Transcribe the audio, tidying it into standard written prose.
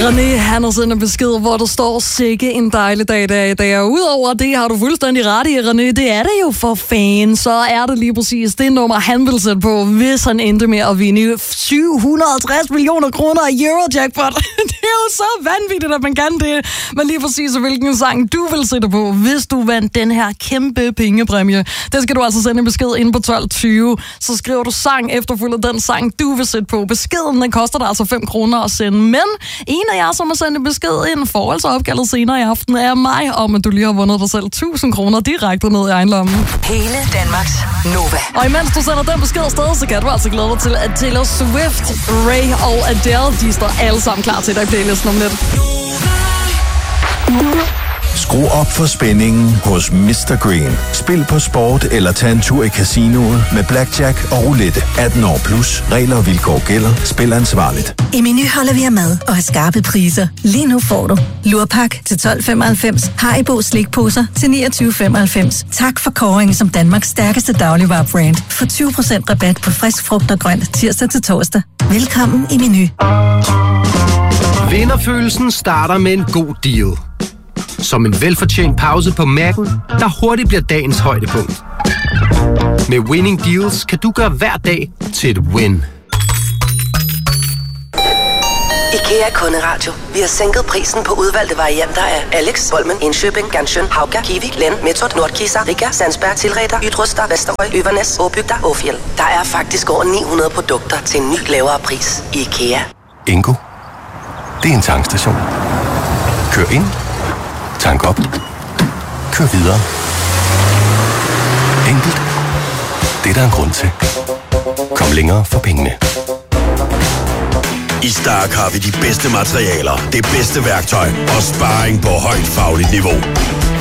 René, han har sendt en besked, hvor der står, sikke en dejlig dag, der i dag. Og udover det har du fuldstændig ret i, René. Det er det jo for fan. Så er det lige præcis det nummer, han vil sætte på, hvis han endte med at vinde 750 millioner kroner i Eurojackpot. Det er jo så vanvittigt, at man kan det. Men lige præcis, hvilken sang du vil sætte på, hvis du vandt den her kæmpe pengepræmie. Det skal du altså sende en besked ind på 1220. Så skriver du sang efterfulgt den sang, du vil sætte på. Beskeden, den koster dig altså 5 kroner at sende. Men en af jer, som har sendt en besked ind, får altså opkaldet senere i aften af mig, om at du lige har vundet dig selv 1000 kroner direkte ned i egen lomme. Hele Danmarks Nova. Og imens du sender den besked afsted, så kan du altså glæde dig til, at Taylor Swift, Ray og Adele, de står alle sammen klar til dig i playlisten om lidt. Skru op for spændingen hos Mr. Green. Spil på sport eller tag en tur i casinoet med blackjack og roulette. 18 år plus. Regler og vilkår gælder. Spil ansvarligt. I Meny holder vi af mad og har skarpe priser. Lige nu får du lurpak til 12,95, Haribo slikposer til 29,95. Tak for kåringen som Danmarks stærkeste dagligvarebrand. Få 20% rabat på frisk frugt og grønt tirsdag til torsdag. Velkommen i Meny. Vinderfølelsen starter med en god deal. Som en velfortjent pause på Mac'en, der hurtigt bliver dagens højdepunkt. Med Winning Deals kan du gøre hver dag til et win. IKEA Kunderadio. Vi har sænket prisen på udvalgte varianter af Alex, Bolmen, Enschøbing, Ganshøn, Hauga, Kiwi, Len, Metod, Nordkisa, Riga, Sandsberg, Tilreder, Ydruster, Vesterøj, Øvernes, Åbygder, Åfjell. Der er faktisk over 900 produkter til en ny lavere pris i IKEA. Ingo. Det er en tankstation. Kør ind. Tank op. Kør videre. Enkelt. Det er der en grund til. Kom længere for pengene. I Stark har vi de bedste materialer, det bedste værktøj og sparring på højt fagligt niveau.